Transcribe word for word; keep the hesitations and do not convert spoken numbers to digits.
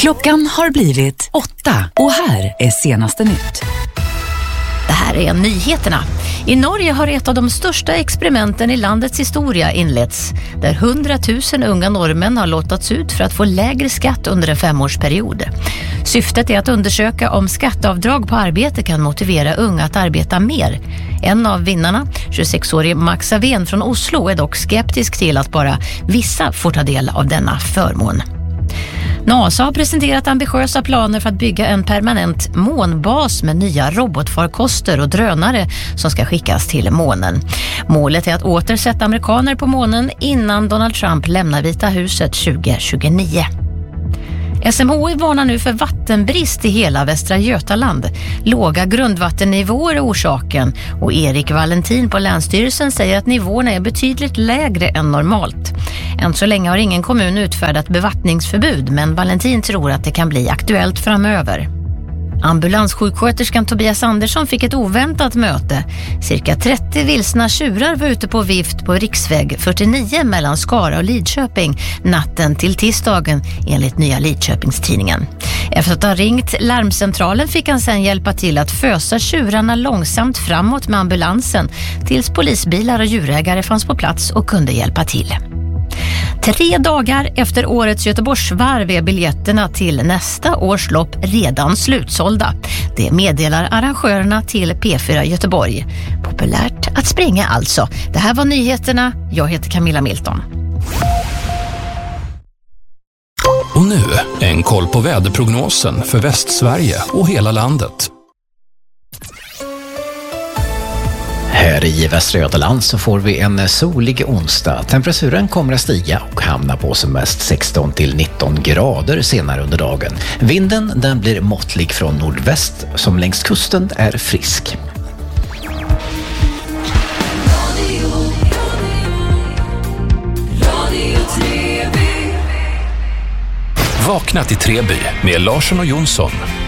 Klockan har blivit åtta och här är senaste nytt. Det här är nyheterna. I Norge har ett av de största experimenten i landets historia inletts, där hundratusen unga norrmän har lottats ut för att få lägre skatt under en femårsperiod. Syftet är att undersöka om skatteavdrag på arbete kan motivera unga att arbeta mer. En av vinnarna, tjugosexårig Max Aven från Oslo, är dock skeptisk till att bara vissa får ta del av denna förmån. NASA har presenterat ambitiösa planer för att bygga en permanent månbas med nya robotfarkoster och drönare som ska skickas till månen. Målet är att återsätta amerikaner på månen innan Donald Trump lämnar Vita huset tjugo tjugonio. S M H I varnar nu för vattenbrist i hela Västra Götaland. Låga grundvattennivåer är orsaken och Erik Valentin på Länsstyrelsen säger att nivåerna är betydligt lägre än normalt. Än så länge har ingen kommun utfärdat bevattningsförbud, men Valentin tror att det kan bli aktuellt framöver. Ambulanssjuksköterskan Tobias Andersson fick ett oväntat möte. Cirka trettio vilsna tjurar var ute på vift på riksväg fyrtionio mellan Skara och Lidköping natten till tisdagen, enligt Nya Lidköpingstidningen. Efter att ha ringt larmcentralen fick han sedan hjälpa till att fösa tjurarna långsamt framåt med ambulansen tills polisbilar och djurägare fanns på plats och kunde hjälpa till. Tre dagar efter årets Göteborgsvarv är biljetterna till nästa års lopp redan slutsålda. Det meddelar arrangörerna till P fyra Göteborg. Populärt att springa alltså. Det här var nyheterna. Jag heter Camilla Milton. Och nu en koll på väderprognosen för Västsverige och hela landet. Här i Västra Götaland så får vi en solig onsdag. Temperaturen kommer att stiga och hamna på som mest sexton till nitton grader senare under dagen. Vinden den blir måttlig från nordväst som längs kusten är frisk. Vakna till Treby med Larsson och Jonsson.